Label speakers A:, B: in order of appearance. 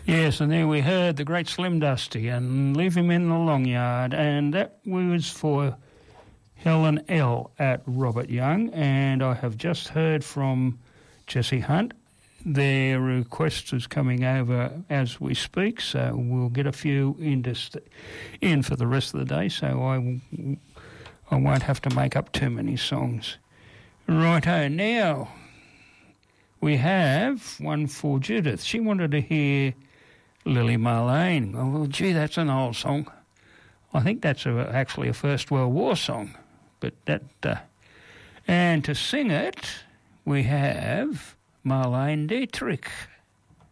A: Yes, and there we heard the great Slim Dusty and Leave Him in the Long Yard, and that was for Helen L. at Robert Young, and I have just heard from Jesse Hunt. Their request is coming over as we speak, so we'll get a few in for the rest of the day, so I won't have to make up too many songs. Righto, now we have one for Judith. She wanted to hear Lily Marlene. Oh, well, gee, that's an old song. I think that's actually a First World War song. But and to sing it, we have Marlene Dietrich.